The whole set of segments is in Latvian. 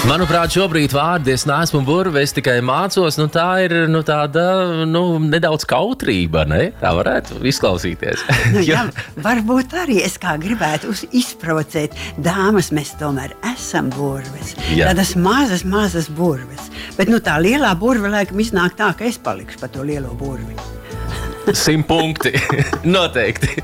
Manuprāt, šobrīd vārdi es neesmu burve, es tikai mācos, tā ir tāda nedaudz kautrība, ne? Tā varētu izklausīties. Jā, varbūt arī es kā gribētu izprovocēt dāmas, mēs tomēr esam burves. Jā. Tādas mazas burves. Bet tā lielā burve laikam iznāk tā, ka es palikšu par to lielo burvi. 100 punkti. Noteikti.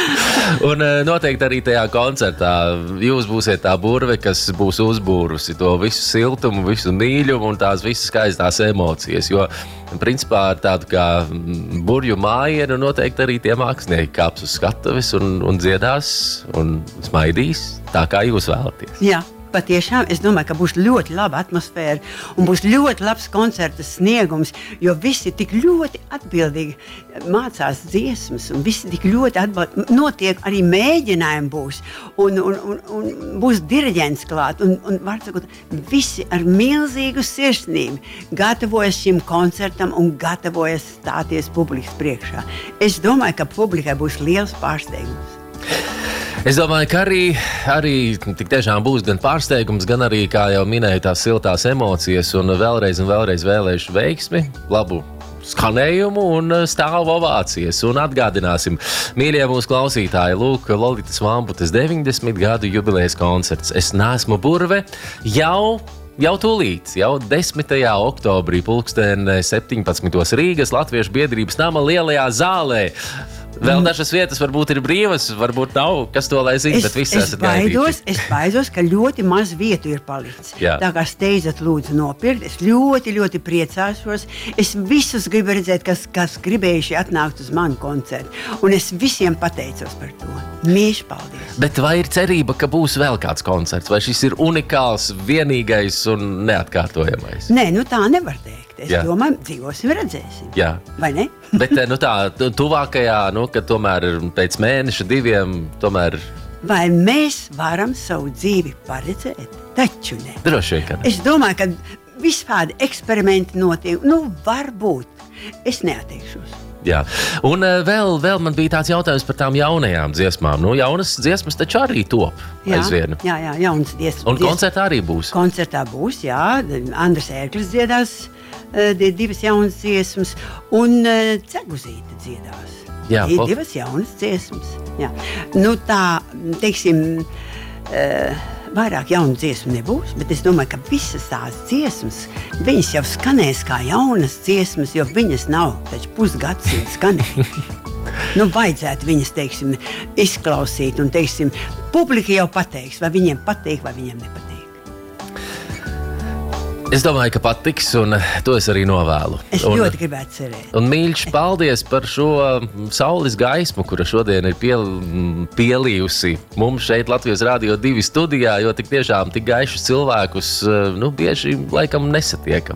Un noteikti arī tajā koncertā jūs būsiet tā burve, kas būs uzbūrusi to visu siltumu, visu mīļumu un tās visas skaistās emocijas. Jo, principā, ar tādu kā burju mājienu noteikti arī tie mākslinieki kāps uz skatuves un dziedās un smaidīs tā, kā jūs vēlaties. Jā. Patiešām, es domāju, ka būs ļoti laba atmosfēra un būs ļoti labs koncerta sniegums, jo visi tik ļoti atbildīgi mācās dziesmas un visi tik ļoti atbildīgi. Notiek arī mēģinājumi būs un būs diriģents klāt un var sakot, visi ar milzīgu sirsnību gatavojas šim koncertam un gatavojas stāties publikas priekšā. Es domāju, ka publikai būs liels pārsteigums. Es domāju, ka arī tik tiešām būs gan pārsteigums, gan arī, kā jau minēju, tās siltās emocijas un vēlreiz vēlēšu veiksmi, labu skanējumu un stāvu ovācijas. Un atgādināsim, mīļie mūsu klausītāji, lūk, Lolitas Vambutes 90 gadu jubilejas koncerts. Es neesmu burve jau tūlīt, jau 10. oktobrī pulksten 17. Rīgas Latviešu biedrības nama lielajā zālē. Vēl dažas vietas varbūt ir brīvas, varbūt nav, kas to lai zina, bet visi esat gaidīti. Es baidos, ka ļoti maz vietu ir palicis. Jā. Tā kā steidzat lūdzu nopirkt, es ļoti priecāšos. Es visus gribu redzēt, kas gribējuši atnākt uz manu koncertu. Un es visiem pateicos par to. Mīļš paldies. Bet vai ir cerība, ka būs vēl kāds koncerts? Vai šis ir unikāls, vienīgais un neatkārtojamais? Nē, tā nevar teikt. Es domāju, dzīvosim, redzēsim. Jā. Vai ne? Bet tuvākajā, kad tomēr pēc mēneša, 2, tomēr... Vai mēs varam savu dzīvi paredzēt? Taču ne. Droši vien, ka ne. Es domāju, ka vispādi eksperimenti notiek. Varbūt. Es neatteikšos. Jā. Un vēl man bija tāds jautājums par tām jaunajām dziesmām. Jaunas dziesmas taču arī top aizvien. Jā, jaunas dziesmas. Un koncertā arī būs? Koncertā būs, jā. Andris Ērklis dziedās 2 jaunas dziesmas un Ceguzīte dziedās. Jā, 2 jaunas dziesmas. Jā. Tā, teiksim, vairāk jaunu dziesmu nebūs, bet es domāju, ka visas tās dziesmas, viņas jau skanēs kā jaunas dziesmas, jo viņas nav taču pusgadsimta skanējuši. Vajadzētu viņas, teiksim, izklausīt un, teiksim, publika jau pateiks, vai viņiem patīk, vai viņiem nepatīk. Es domāju, ka patiks, un to es arī novēlu. Es ļoti gribētu cerēt. Un mīļš, paldies par šo saules gaismu, kura šodien ir pielījusi mums šeit Latvijas Radio 2 studijā, jo tik tiešām tik gaišus cilvēkus bieži laikam nesatiekam.